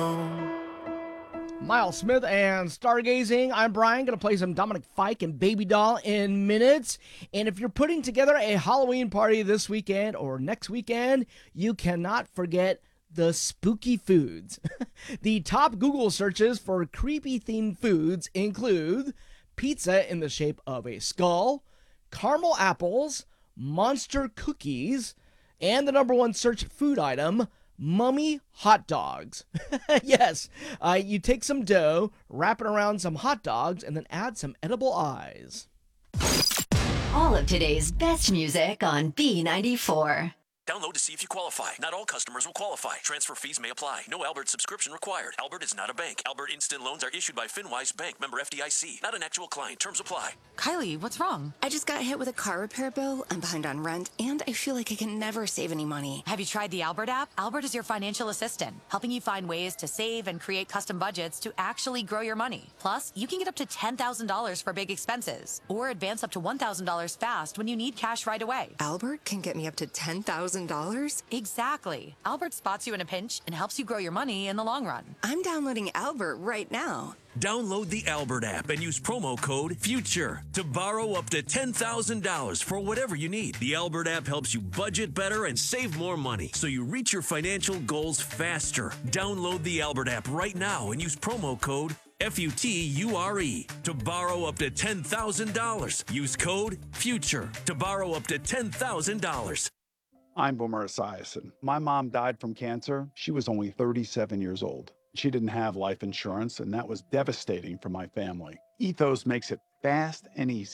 Miles Smith and Stargazing. I'm Brian. Going to play some Dominic Fike and Baby Doll in minutes. And if you're putting together a Halloween party this weekend or next weekend, you cannot forget the spooky foods. The top Google searches for creepy themed foods include pizza in the shape of a skull, caramel apples, monster cookies, and the number one search food item, mummy hot dogs. Yes, you take some dough, wrap it around some hot dogs, and then add some edible eyes. All of today's best music on B94. Download to see if you qualify. Not all customers will qualify. Transfer fees may apply. No Albert subscription required. Albert is not a bank. Albert Instant Loans are issued by FinWise Bank, member FDIC. Not an actual client. Terms apply. Kylie, what's wrong? I just got hit with a car repair bill. I'm behind on rent, and I feel like I can never save any money. Have you tried the Albert app? Albert is your financial assistant, helping you find ways to save and create custom budgets to actually grow your money. Plus, you can get up to $10,000 for big expenses, or advance up to $1,000 fast when you need cash right away. Albert can get me up to $10,000? Exactly. Albert spots you in a pinch and helps you grow your money in the long run. I'm downloading Albert right now. Download the Albert app and use promo code FUTURE to borrow up to $10,000 for whatever you need. The Albert app helps you budget better and save more money so you reach your financial goals faster. Download the Albert app right now and use promo code FUTURE to borrow up to $10,000. Use code FUTURE to borrow up to $10,000. I'm Boomer Esiason. My mom died from cancer. She was only 37 years old. She didn't have life insurance, and that was devastating for my family. Ethos makes it fast and easy.